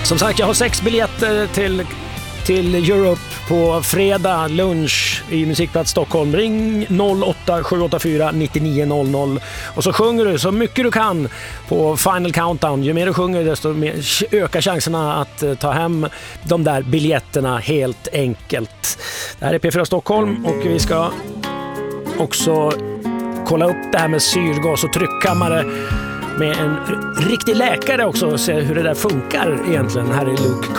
Som sagt, jag har 6 biljetter till Europe på fredag lunch i Musikplats Stockholm. Ring 08784 9900 och så sjunger du så mycket du kan på Final Countdown. Ju mer du sjunger desto mer ökar chanserna att ta hem de där biljetterna helt enkelt. Det här är P4 Stockholm och vi ska också kolla upp det här med syrgas och tryckkammare med en riktig läkare också och se hur det där funkar egentligen. Här är Luke